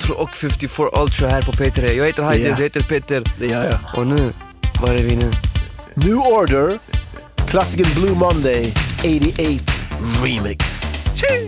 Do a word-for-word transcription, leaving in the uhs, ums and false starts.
Nitro och femtiofyra Ultra här på P tre. Jag heter Heidi, Yeah. du heter Peter. Det gör jag. Och nu, var är vi nu? New Order, klassiken Blue Monday, åttioåtta remix. Tjing!